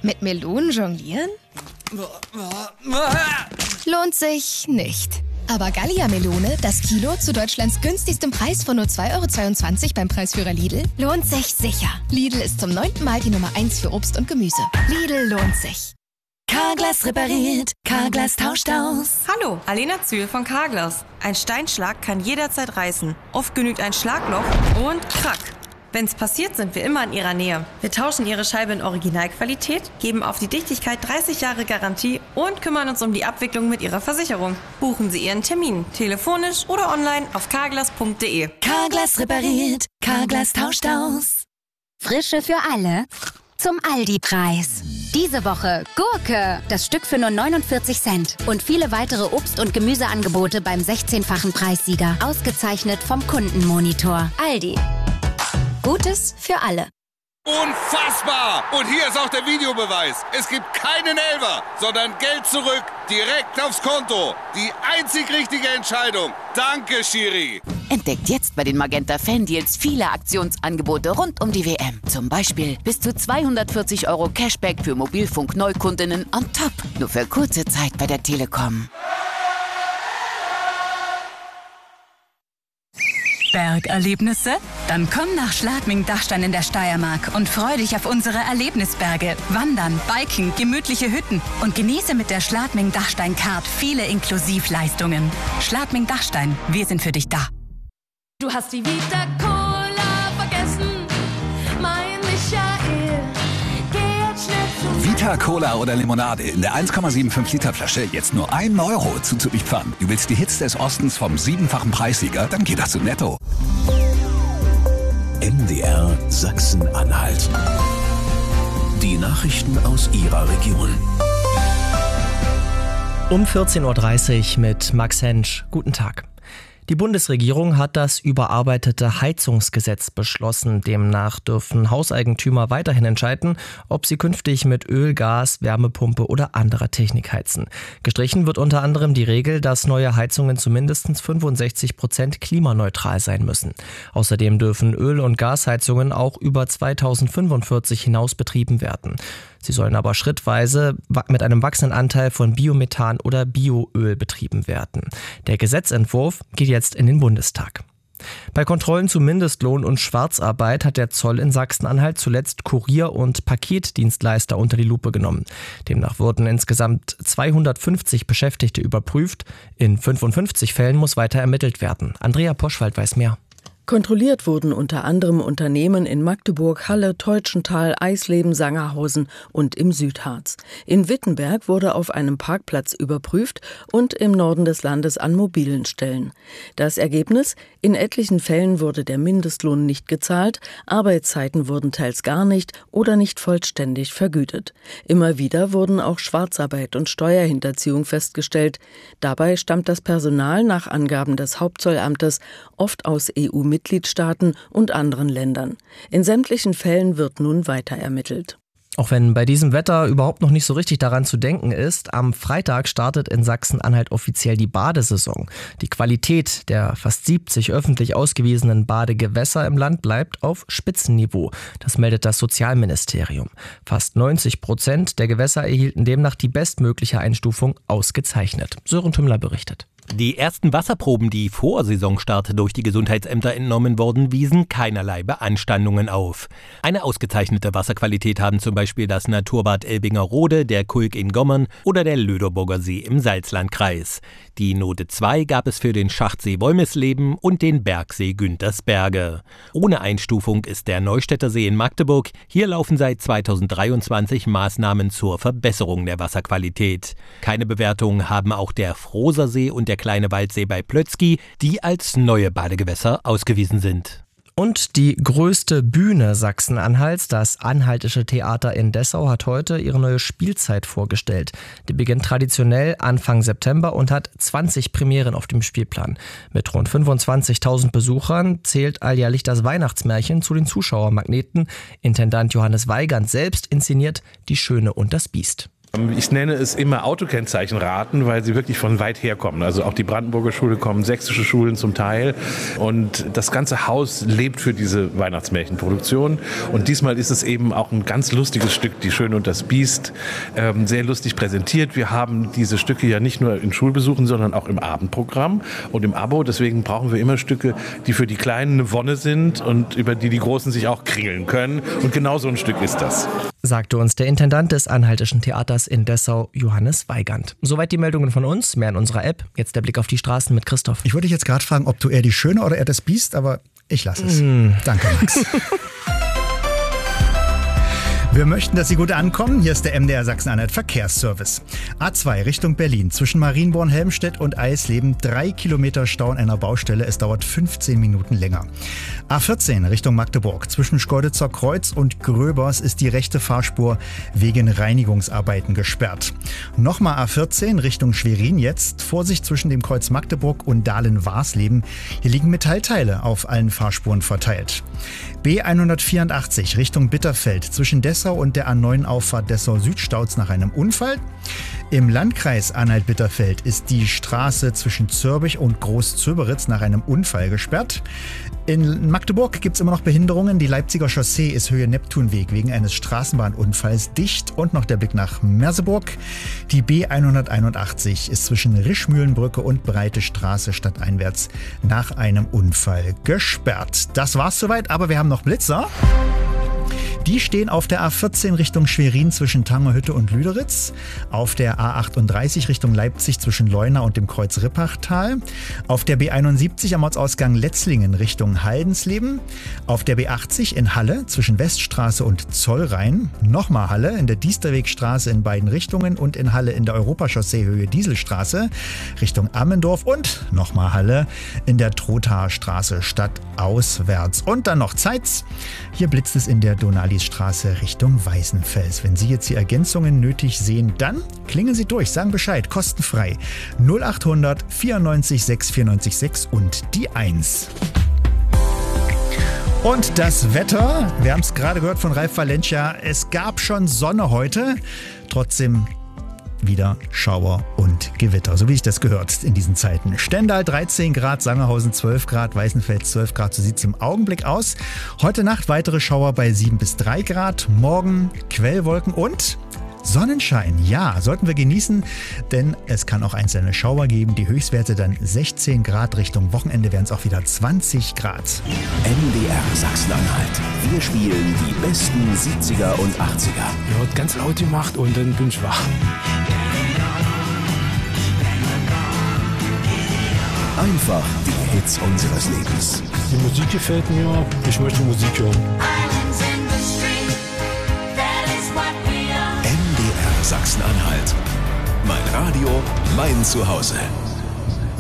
Mit Melonen jonglieren? Lohnt sich nicht. Aber Gallia-Melone, das Kilo zu Deutschlands günstigstem Preis von nur 2,22 € beim Preisführer Lidl, lohnt sich sicher. Lidl ist zum 9. Mal die Nummer 1 für Obst und Gemüse. Lidl lohnt sich. Carglass repariert, Carglass tauscht aus. Hallo, Alena Zühl von Carglass. Ein Steinschlag kann jederzeit reißen. Oft genügt ein Schlagloch und krack. Wenn's passiert, sind wir immer in Ihrer Nähe. Wir tauschen Ihre Scheibe in Originalqualität, geben auf die Dichtigkeit 30 Jahre Garantie und kümmern uns um die Abwicklung mit Ihrer Versicherung. Buchen Sie Ihren Termin, telefonisch oder online auf carglass.de. Carglass repariert, Carglass tauscht aus. Frische für alle zum Aldi-Preis. Diese Woche Gurke, das Stück für nur 49 Cent. Und viele weitere Obst- und Gemüseangebote beim 16-fachen Preissieger. Ausgezeichnet vom Kundenmonitor. Aldi. Gutes für alle. Unfassbar! Und hier ist auch der Videobeweis. Es gibt keinen Elfer, sondern Geld zurück, direkt aufs Konto. Die einzig richtige Entscheidung. Danke, Schiri. Entdeckt jetzt bei den Magenta Fan-Deals viele Aktionsangebote rund um die WM. Zum Beispiel bis zu 240 € Cashback für Mobilfunk-Neukundinnen on top. Nur für kurze Zeit bei der Telekom. Bergerlebnisse? Dann komm nach Schladming-Dachstein in der Steiermark und freu dich auf unsere Erlebnisberge. Wandern, Biken, gemütliche Hütten und genieße mit der Schladming-Dachstein-Card viele Inklusivleistungen. Schladming-Dachstein, wir sind für dich da. Du hast die Vita Cola vergessen, mein Michael. Geh jetzt schnell zu Vita Cola oder Limonade in der 1,75 Liter Flasche jetzt nur 1 € zuzulieferern. Du willst die Hits des Ostens vom 7-fachen Preissieger? Dann geht das zu Netto. MDR Sachsen-Anhalt. Die Nachrichten aus Ihrer Region. Um 14:30 Uhr mit Max Hensch. Guten Tag. Die Bundesregierung hat das überarbeitete Heizungsgesetz beschlossen. Demnach dürfen Hauseigentümer weiterhin entscheiden, ob sie künftig mit Öl, Gas, Wärmepumpe oder anderer Technik heizen. Gestrichen wird unter anderem die Regel, dass neue Heizungen zu mindestens 65% klimaneutral sein müssen. Außerdem dürfen Öl- und Gasheizungen auch über 2045 hinaus betrieben werden. Sie sollen aber schrittweise mit einem wachsenden Anteil von Biomethan oder Bioöl betrieben werden. Der Gesetzentwurf geht jetzt in den Bundestag. Bei Kontrollen zu Mindestlohn und Schwarzarbeit hat der Zoll in Sachsen-Anhalt zuletzt Kurier- und Paketdienstleister unter die Lupe genommen. Demnach wurden insgesamt 250 Beschäftigte überprüft. In 55 Fällen muss weiter ermittelt werden. Andrea Poschwald weiß mehr. Kontrolliert wurden unter anderem Unternehmen in Magdeburg, Halle, Teutschenthal, Eisleben, Sangerhausen und im Südharz. In Wittenberg wurde auf einem Parkplatz überprüft und im Norden des Landes an mobilen Stellen. Das Ergebnis? In etlichen Fällen wurde der Mindestlohn nicht gezahlt, Arbeitszeiten wurden teils gar nicht oder nicht vollständig vergütet. Immer wieder wurden auch Schwarzarbeit und Steuerhinterziehung festgestellt. Dabei stammt das Personal nach Angaben des Hauptzollamtes oft aus EU-Mitgliedstaaten und anderen Ländern. In sämtlichen Fällen wird nun weiter ermittelt. Auch wenn bei diesem Wetter überhaupt noch nicht so richtig daran zu denken ist, am Freitag startet in Sachsen-Anhalt offiziell die Badesaison. Die Qualität der fast 70 öffentlich ausgewiesenen Badegewässer im Land bleibt auf Spitzenniveau. Das meldet das Sozialministerium. Fast 90% der Gewässer erhielten demnach die bestmögliche Einstufung ausgezeichnet. Sören Tümmler berichtet. Die ersten Wasserproben, die vor Saisonstart durch die Gesundheitsämter entnommen wurden, wiesen keinerlei Beanstandungen auf. Eine ausgezeichnete Wasserqualität haben zum Beispiel das Naturbad Elbingerode, der Kulk in Gommern oder der Löderburger See im Salzlandkreis. Die Note 2 gab es für den Schachtsee Wolmesleben und den Bergsee Güntersberge. Ohne Einstufung ist der Neustädter See in Magdeburg. Hier laufen seit 2023 Maßnahmen zur Verbesserung der Wasserqualität. Keine Bewertung haben auch der Frohser See und der kleine Waldsee bei Plötzky, die als neue Badegewässer ausgewiesen sind. Und die größte Bühne Sachsen-Anhalts, das Anhaltische Theater in Dessau, hat heute ihre neue Spielzeit vorgestellt. Die beginnt traditionell Anfang September und hat 20 Premieren auf dem Spielplan. Mit rund 25.000 Besuchern zählt alljährlich das Weihnachtsmärchen zu den Zuschauermagneten. Intendant Johannes Weigand selbst inszeniert Die Schöne und das Biest. Ich nenne es immer Autokennzeichenraten, weil sie wirklich von weit her kommen. Also auch die Brandenburger Schule kommen, sächsische Schulen zum Teil. Und das ganze Haus lebt für diese Weihnachtsmärchenproduktion. Und diesmal ist es eben auch ein ganz lustiges Stück, Die Schöne und das Biest, sehr lustig präsentiert. Wir haben diese Stücke ja nicht nur in Schulbesuchen, sondern auch im Abendprogramm und im Abo. Deswegen brauchen wir immer Stücke, die für die Kleinen eine Wonne sind und über die Großen sich auch kringeln können. Und genau so ein Stück ist das. Sagte uns der Intendant des Anhaltischen Theaters in Dessau, Johannes Weigand. Soweit die Meldungen von uns, mehr in unserer App. Jetzt der Blick auf die Straßen mit Christoph. Ich wollte dich jetzt gerade fragen, ob du eher die Schöne oder eher das Biest, aber ich lasse es. Danke, Max. Wir möchten, dass Sie gut ankommen. Hier ist der MDR Sachsen-Anhalt Verkehrsservice. A2 Richtung Berlin. Zwischen Marienborn-Helmstedt und Eisleben 3 Kilometer Stau an einer Baustelle. Es dauert 15 Minuten länger. A14 Richtung Magdeburg. Zwischen Schkeuditzer Kreuz und Gröbers ist die rechte Fahrspur wegen Reinigungsarbeiten gesperrt. Nochmal A14 Richtung Schwerin jetzt. Vorsicht zwischen dem Kreuz Magdeburg und Dahlen-Warsleben. Hier liegen Metallteile auf allen Fahrspuren verteilt. B184 Richtung Bitterfeld. Zwischen Dessau und der A9-Auffahrt Dessau-Süd staut's nach einem Unfall. Im Landkreis Anhalt-Bitterfeld ist die Straße zwischen Zörbich und Groß-Zöberitz nach einem Unfall gesperrt. In Magdeburg gibt es immer noch Behinderungen. Die Leipziger Chaussee ist Höhe Neptunweg wegen eines Straßenbahnunfalls dicht. Und noch der Blick nach Merseburg. Die B181 ist zwischen Rischmühlenbrücke und Breite Straße stadteinwärts nach einem Unfall gesperrt. Das war's soweit, aber wir haben noch Blitzer. Die stehen auf der A14 Richtung Schwerin zwischen Tangerhütte und Lüderitz, auf der A38 Richtung Leipzig zwischen Leuna und dem Kreuz Rippachtal, auf der B71 am Ortsausgang Letzlingen Richtung Haldensleben, auf der B80 in Halle zwischen Weststraße und Zollrhein, nochmal Halle in der Diesterwegstraße in beiden Richtungen und in Halle in der Europachaussee Höhe Dieselstraße Richtung Ammendorf und nochmal Halle in der Trothaarstraße stadtauswärts. Und dann noch Zeitz. Hier blitzt es in der Donalisstraße Richtung Weißenfels. Wenn Sie jetzt die Ergänzungen nötig sehen, dann klingeln Sie durch, sagen Bescheid, kostenfrei. 0800 94 6 94 6 und die 1. Und das Wetter, wir haben es gerade gehört von Ralf Valencia, es gab schon Sonne heute, trotzdem wieder Schauer und Gewitter, so wie sich das gehört in diesen Zeiten. Stendal 13 Grad, Sangerhausen 12 Grad, Weißenfels 12 Grad, so sieht es im Augenblick aus. Heute Nacht weitere Schauer bei 7 bis 3 Grad, morgen Quellwolken und Sonnenschein. Ja, sollten wir genießen, denn es kann auch einzelne Schauer geben. Die Höchstwerte dann 16 Grad, Richtung Wochenende wären es auch wieder 20 Grad. MDR Sachsen-Anhalt. Wir spielen die besten 70er und 80er. Ja, hat ganz laut gemacht und dann bin ich wach. Einfach die Hits unseres Lebens. Die Musik gefällt mir, ich möchte Musik hören. MDR Sachsen-Anhalt. Mein Radio, mein Zuhause.